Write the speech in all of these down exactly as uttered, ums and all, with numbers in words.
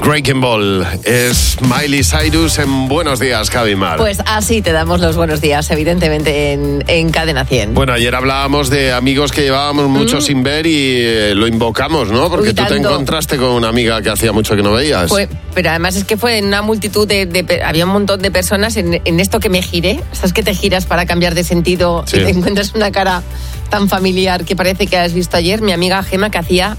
Breaking Ball es Miley Cyrus en Buenos Días, Javi Mar. Pues así te damos los buenos días, evidentemente, en, en Cadena cien. Bueno, ayer hablábamos de amigos que llevábamos mucho mm. sin ver y eh, lo invocamos, ¿no? Porque Uy, tú te encontraste con una amiga que hacía mucho que no veías. Fue, pero además es que fue en una multitud de... de había un montón de personas en, en esto que me giré. ¿Sabes que te giras para cambiar de sentido sí. y te encuentras una cara tan familiar que parece que has visto ayer? Mi amiga Gema, que hacía...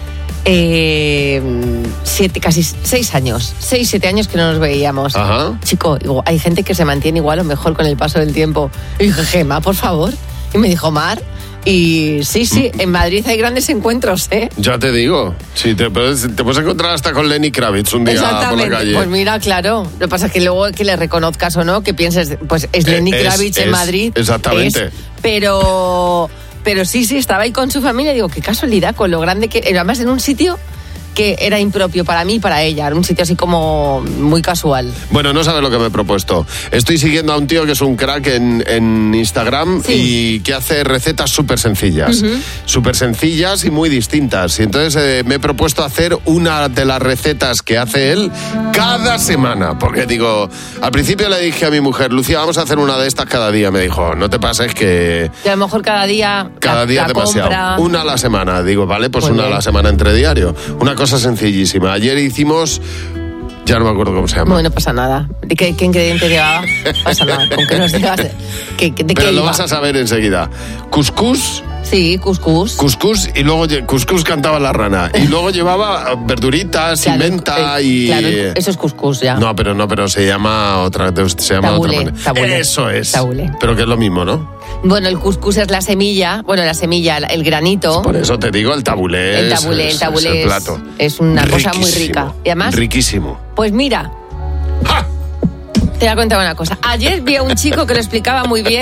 Eh, siete, casi seis años, seis, siete años que no nos veíamos. Ajá. Chico, hay gente que se mantiene igual o mejor con el paso del tiempo. Y dije, Gema, por favor. Y me dijo, Mar. Y sí, sí, en Madrid hay grandes encuentros, ¿eh? Ya te digo. Sí, te puedes, te puedes encontrar hasta con Lenny Kravitz un día por la calle. Pues mira, claro. Lo que pasa es que luego que le reconozcas o no, que pienses, pues es Lenny eh, Kravitz es, en Madrid. Exactamente. Es, pero... Pero sí, sí, estaba ahí con su familia. Digo, qué casualidad, con lo grande que... Además, en un sitio que era impropio para mí y para ella. Era un sitio así como muy casual. Bueno, no sabes lo que me he propuesto. Estoy siguiendo a un tío que es un crack en, en Instagram sí. y que hace recetas súper sencillas. Uh-huh. Súper sencillas y muy distintas. Y entonces eh, me he propuesto hacer una de las recetas que hace él cada semana. Porque digo, al principio le dije a mi mujer, Lucía, vamos a hacer una de estas cada día. Me dijo, no te pases que... Que a lo mejor cada día... Cada la, día la demasiado. Compra. Una a la semana. Digo, vale, pues muy una bien. a la semana entre diario. Una cosa sencillísima. Ayer hicimos... Ya no me acuerdo cómo se llama. Bueno, no pasa nada. ¿De qué, qué ingrediente llevaba? No pasa nada. Con que nos digas de, que, de Pero qué lo iba. vas a saber enseguida. Cuscús. Sí, cuscús. Cuscús y luego cuscús cantaba la rana. Y luego llevaba verduritas claro, y menta eh, y... Claro, eso es cuscús ya. No, pero no, pero se llama otra, se llama tabule, otra manera. Tabule. Eso es. Tabule. Pero que es lo mismo, ¿no? Bueno, el cuscús es la semilla, bueno, la semilla, el granito. Por eso te digo, el tabulé. El tabulé, es, el tabulé es, es, el plato. es una riquísimo, cosa muy rica. Y además... Riquísimo. Pues mira... ¡Ja! Te voy a contar una cosa. Ayer vi a un chico que lo explicaba muy bien,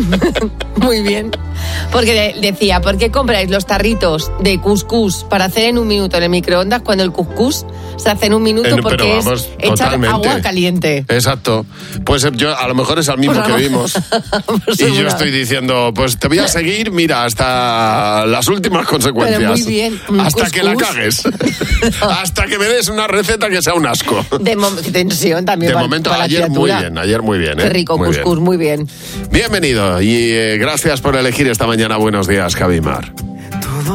muy bien, porque decía, ¿por qué compráis los tarritos de cuscús para hacer en un minuto en el microondas cuando el cuscús se hace en un minuto? En, porque vamos, es echar totalmente. agua caliente. Exacto. Pues yo, a lo mejor es el mismo pues que vimos. pues y yo estoy diciendo, pues te voy a seguir, mira, hasta las últimas consecuencias. Pero muy bien. Hasta cuscús. que la cagues. Hasta que me des una receta que sea un asco. De, mo- de tensión también. De para, momento, para ayer muy bien, ayer muy bien. ¿eh? Qué rico, muy cuscús, bien. muy bien. Bienvenido y eh, gracias por elegir esta mañana Buenos Días, Javi Mar.